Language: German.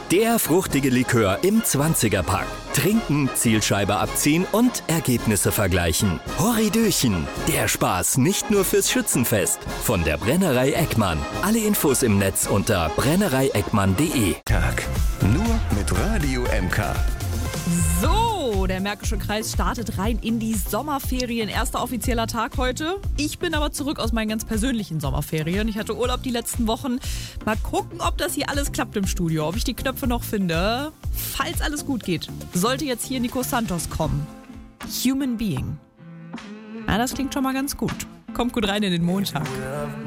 Der fruchtige Likör im 20er-Pack. Trinken, Zielscheibe abziehen und Ergebnisse vergleichen. Horridöchen, der Spaß nicht nur fürs Schützenfest. Von der Brennerei Eckmann. Alle Infos im Netz unter brennereieckmann.de. Tag nur mit Radio MK. So, der Märkische Kreis startet rein in die Sommerferien. Erster offizieller Tag heute. Ich bin aber zurück aus meinen ganz persönlichen Sommerferien. Ich hatte Urlaub die letzten Wochen. Mal gucken, ob das hier alles klappt im Studio, ob ich die Knöpfe noch finde. Falls alles gut geht, sollte jetzt hier Nico Santos kommen. Human Being. Ja, das klingt schon mal ganz gut. Kommt gut rein in den Montag.